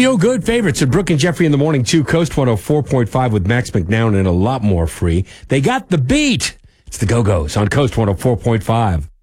no good favorites at Brooke and Jeffrey in the morning, too. Coast 104.5 with Max McNown and a lot more free. They got the beat. It's the Go-Go's on Coast 104.5.